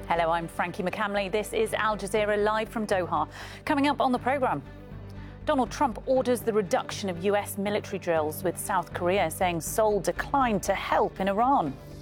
Hello, I'm Frankie McCamley. This is Al Jazeera live from Doha. Coming up on the programme, Donald Trump orders the reduction of US military drills, with South Korea saying Seoul declined to help in Iran.